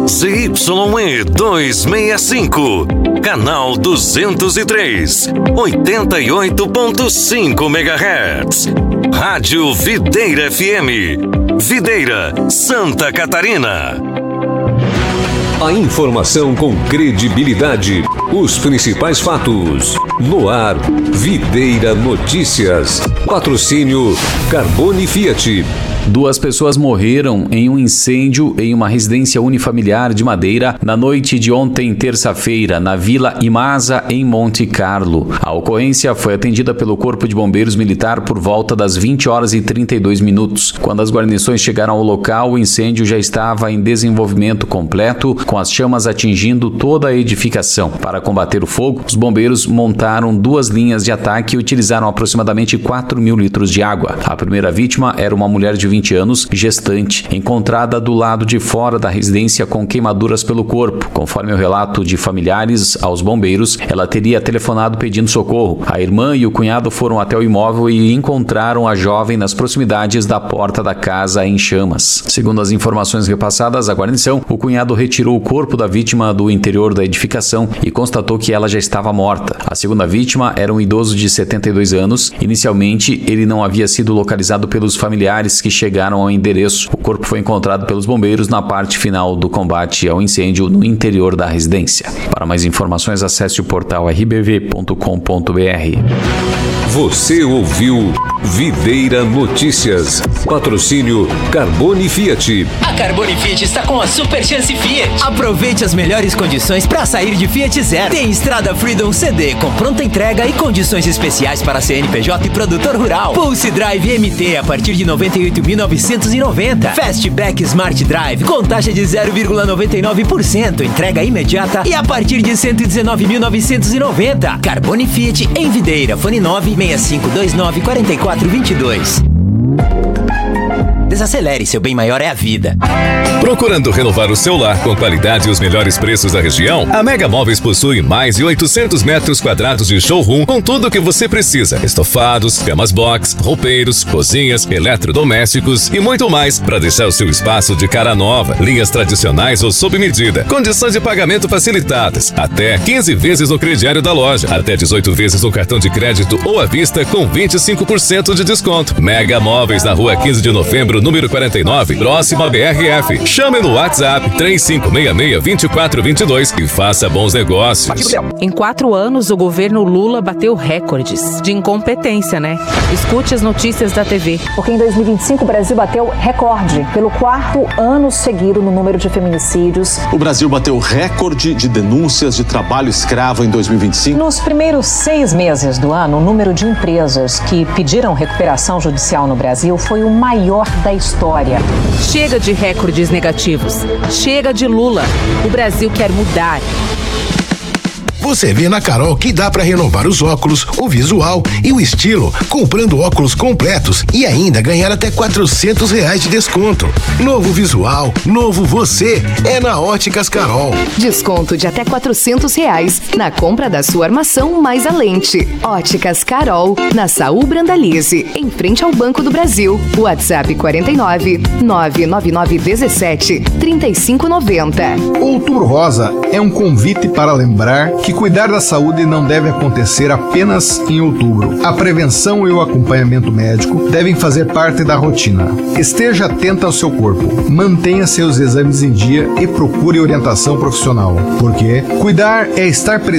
ZYE 265, canal 203, 88.5 MHz. Rádio Videira FM, Videira, Santa Catarina. A informação com credibilidade, os principais fatos. No ar, Videira Notícias. Patrocínio Carbone Fiat. 2 pessoas morreram em um incêndio em uma residência unifamiliar de Madeira na noite de ontem, terça-feira, na Vila Imasa, em Monte Carlo. A ocorrência foi atendida pelo Corpo de Bombeiros Militar por volta das 20h32. Quando as guarnições chegaram ao local, o incêndio já estava em desenvolvimento completo, com as chamas atingindo toda a edificação. Para combater o fogo, os bombeiros montaram 2 linhas de ataque e utilizaram aproximadamente 4.000 litros de água. A primeira vítima era uma mulher de 20 anos, gestante, encontrada do lado de fora da residência com queimaduras pelo corpo. Conforme o relato de familiares aos bombeiros, ela teria telefonado pedindo socorro. A irmã e o cunhado foram até o imóvel e encontraram a jovem nas proximidades da porta da casa em chamas. Segundo as informações repassadas à guarnição, o cunhado retirou o corpo da vítima do interior da edificação e constatou que ela já estava morta. A segunda vítima era um idoso de 72 anos. Inicialmente, ele não havia sido localizado pelos familiares que chegaram ao endereço. O corpo foi encontrado pelos bombeiros na parte final do combate ao incêndio no interior da residência. Para mais informações, acesse o portal rbv.com.br. Você ouviu Videira Notícias. Patrocínio Carbone Fiat. A Carbone Fiat está com a Super Chance Fiat. Aproveite as melhores condições para sair de Fiat Zero. Tem Estrada Freedom CD com pronta entrega e condições especiais para CNPJ e produtor rural. Pulse Drive MT a partir de 98.990. Fastback Smart Drive com taxa de 0,99%. Entrega imediata e a partir de 119.990. Carbone Fiat em Videira. Fone 965294422. Desacelere, seu bem maior é a vida. Procurando renovar o seu lar com qualidade e os melhores preços da região? A Mega Móveis possui mais de 800 metros quadrados de showroom com tudo o que você precisa. Estofados, camas box, roupeiros, cozinhas, eletrodomésticos e muito mais para deixar o seu espaço de cara nova. Linhas tradicionais ou sob medida. Condições de pagamento facilitadas. Até 15 vezes no crediário da loja. Até 18 vezes no cartão de crédito ou à vista com 25% de desconto. Mega Móveis na rua 15 de novembro, número 49, próximo à BRF. Chame no WhatsApp 3566-2422 e faça bons negócios. Em 4 anos, o governo Lula bateu recordes de incompetência, né? Escute as notícias da TV. Porque em 2025 o Brasil bateu recorde pelo 4º ano seguido no número de feminicídios. O Brasil bateu recorde de denúncias de trabalho escravo em 2025. Nos primeiros 6 meses do ano, o número de empresas que pediram recuperação judicial no Brasil foi o maior da história. Chega de recordes negativos. Chega de Lula. O Brasil quer mudar. Você vê na Carol que dá para renovar os óculos, o visual e o estilo, comprando óculos completos e ainda ganhar até R$400 de desconto. Novo visual, novo você, é na Óticas Carol. Desconto de até R$400 na compra da sua armação mais a lente. Óticas Carol, na Saúl Brandalize, em frente ao Banco do Brasil. WhatsApp 49 99917 3590. Outubro Rosa é um convite para lembrar que cuidar da saúde não deve acontecer apenas em outubro. A prevenção e o acompanhamento médico devem fazer parte da rotina. Esteja atenta ao seu corpo, mantenha seus exames em dia e procure orientação profissional, porque cuidar é estar presente